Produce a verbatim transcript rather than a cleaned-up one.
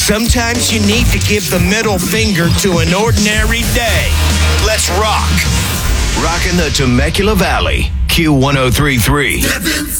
Sometimes you need to give the middle finger to an ordinary day. Let's rock. Rockin' the Temecula Valley. Q one oh three three.